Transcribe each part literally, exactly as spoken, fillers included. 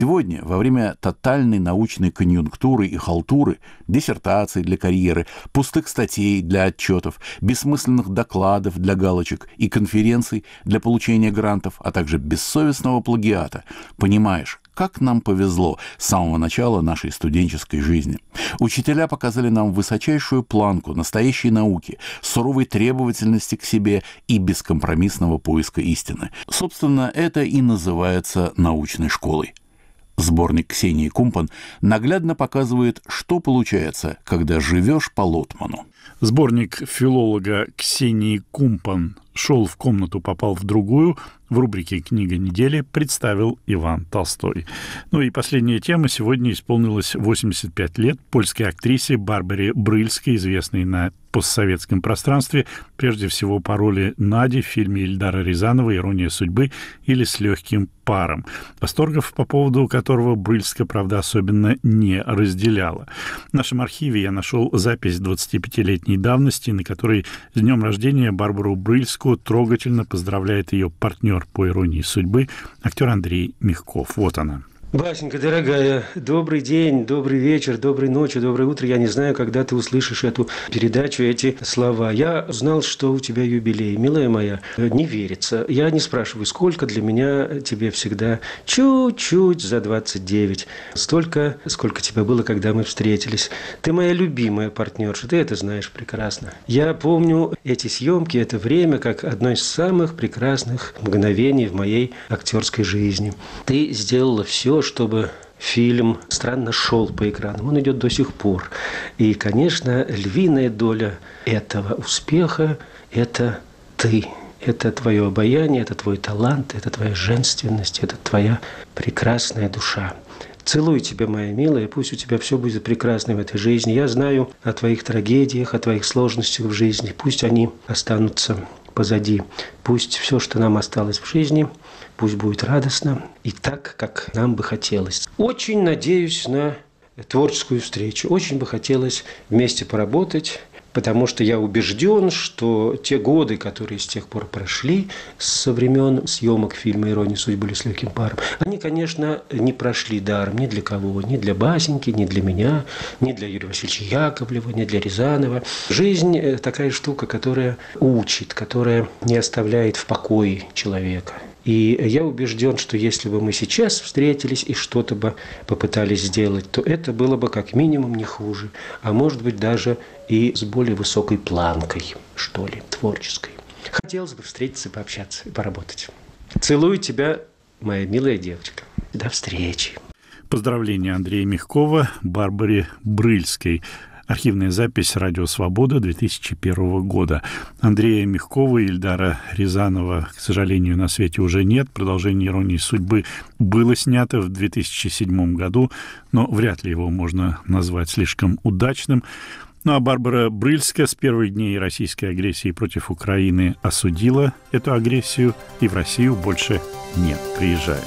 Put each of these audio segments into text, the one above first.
Сегодня, во время тотальной научной конъюнктуры и халтуры, диссертаций для карьеры, пустых статей для отчетов, бессмысленных докладов для галочек и конференций для получения грантов, а также бессовестного плагиата, понимаешь, как нам повезло с самого начала нашей студенческой жизни. Учителя показали нам высочайшую планку настоящей науки, суровой требовательности к себе и бескомпромиссного поиска истины. Собственно, это и называется научной школой. Сборник Ксении Кумпан наглядно показывает, что получается, когда живешь по Лотману. Сборник филолога Ксении Кумпан «Шел в комнату, попал в другую» в рубрике «Книга недели» представил Иван Толстой. Ну и последняя тема. Сегодня исполнилось восемьдесят пять лет польской актрисе Барбаре Брыльской, известной на постсоветском пространстве, прежде всего по роли Нади в фильме Эльдара Рязанова «Ирония судьбы» или «С легким паром», восторгов по поводу которого Брыльска, правда, особенно не разделяла. В нашем архиве я нашел запись двадцатипятилетней давности, на которой с днем рождения Барбару Брыльскую трогательно поздравляет ее партнер по «Иронии судьбы», актер Андрей Мягков. Вот она. Басенька, дорогая, добрый день, добрый вечер, доброй ночи, доброе утро. Я не знаю, когда ты услышишь эту передачу, эти слова. Я узнал, что у тебя юбилей. Милая моя, не верится. Я не спрашиваю, сколько, для меня тебе всегда чуть-чуть за двадцать девять. Столько, сколько тебе было, когда мы встретились. Ты моя любимая партнерша, ты это знаешь прекрасно. Я помню эти съемки, это время, как одно из самых прекрасных мгновений в моей актерской жизни. Ты сделала все, чтобы фильм странно шел по экранам. Он идет до сих пор. И, конечно, львиная доля этого успеха – это ты. Это твое обаяние, это твой талант, это твоя женственность, это твоя прекрасная душа. Целую тебя, моя милая, пусть у тебя все будет прекрасно в этой жизни. Я знаю о твоих трагедиях, о твоих сложностях в жизни. Пусть они останутся позади. Пусть все, что нам осталось в жизни, пусть будет радостно и так, как нам бы хотелось. Очень надеюсь на творческую встречу. Очень бы хотелось вместе поработать, потому что я убежден, что те годы, которые с тех пор прошли, со времен съемок фильма «Ирония судьбы» или «С легким паром», они, конечно, не прошли даром ни для кого, ни для Басеньки, ни для меня, ни для Юрия Васильевича Яковлева, ни для Рязанова. Жизнь – такая штука, которая учит, которая не оставляет в покое человека. И я убежден, что если бы мы сейчас встретились и что-то бы попытались сделать, то это было бы как минимум не хуже, а может быть даже и с более высокой планкой, что ли, творческой. Хотелось бы встретиться, пообщаться и поработать. Целую тебя, моя милая девочка. До встречи. Поздравления Андрея Мягкова Барбаре Брыльской. Архивная запись «Радио Свобода» две тысячи первого года. Андрея Мягкова и Эльдара Рязанова, к сожалению, на свете уже нет. Продолжение «Иронии судьбы» было снято в две тысячи седьмом году, но вряд ли его можно назвать слишком удачным. Ну а Барбара Брыльская с первых дней российской агрессии против Украины осудила эту агрессию и в Россию больше не приезжает.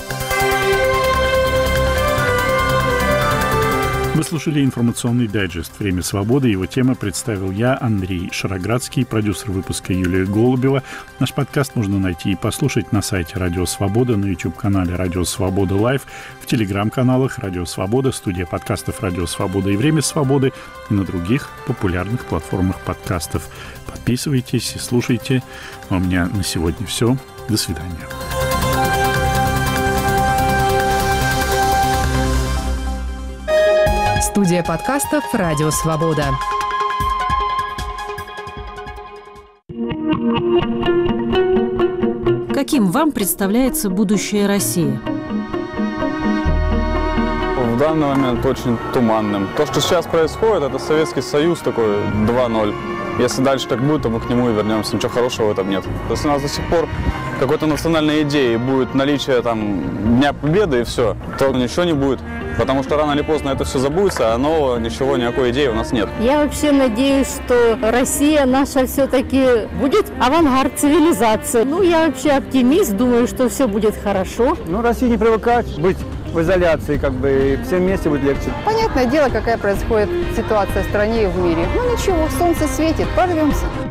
Вы слушали информационный дайджест «Время свободы». Его тема представил я, Андрей Шароградский, продюсер выпуска Юлия Голубева. Наш подкаст можно найти и послушать на сайте «Радио Свобода», на YouTube-канале «Радио Свобода Лайв», в телеграм-каналах «Радио Свобода», студия подкастов «Радио Свобода» и «Время свободы» и на других популярных платформах подкастов. Подписывайтесь и слушайте. А у меня на сегодня все. До свидания. Студия подкастов «Радио Свобода». Каким вам представляется будущее России? В данный момент очень туманным. То, что сейчас происходит, это Советский Союз такой два ноль. Если дальше так будет, то мы к нему и вернемся. Ничего хорошего в этом нет. Если у нас до сих пор какой-то национальной идеи будет наличие там Дня Победы и все, то ничего не будет. Потому что рано или поздно это все забудется, а нового ничего, никакой идеи у нас нет. Я вообще надеюсь, что Россия наша все-таки будет авангард цивилизации. Ну, я вообще оптимист, думаю, что все будет хорошо. Ну, России не привыкать быть в изоляции, как бы, и всем вместе будет легче. Понятное дело, какая происходит ситуация в стране и в мире. Ну, ничего, солнце светит, порвемся.